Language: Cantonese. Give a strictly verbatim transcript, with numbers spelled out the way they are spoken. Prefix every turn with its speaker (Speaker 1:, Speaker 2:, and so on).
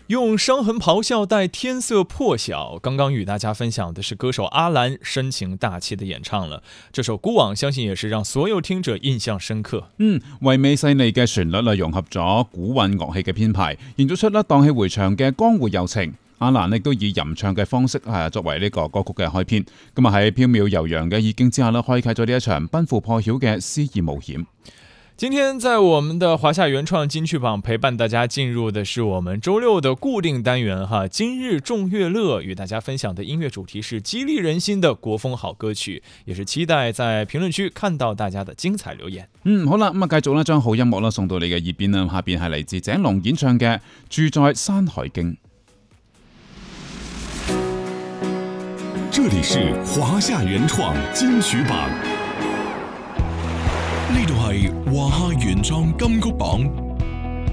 Speaker 1: 用伤痕咆哮带天色破晓。刚刚与大家分享的是歌手阿兰深情大气的演唱了这首《孤往》，相信也是让所有聽者印象深刻。
Speaker 2: 嗯，唯美細膩嘅旋律啊，融合咗古韻樂器嘅編排，營造出咧蕩氣迴腸嘅江湖柔情。阿蘭亦都以吟唱嘅方式係作為呢個歌曲嘅開篇，咁啊喺飄渺悠揚嘅意境之下咧，開啟咗呢一場奔赴破曉嘅詩意冒險。
Speaker 1: 今天在我们的华夏原创金曲榜陪伴大家进入的是我们周六的固定单元哈，今日众乐乐与大家分享的音乐主题是激励人心的国风好歌曲，也是期待在评论区看到大家的精彩留言。
Speaker 2: 嗯，好啦，咁啊繼續咧將好音樂啦送到你嘅耳邊啦，下邊係嚟自井龍演唱嘅《住在山海經》。
Speaker 3: 這裡是華夏原創金曲榜，呢度係華夏原創金曲榜。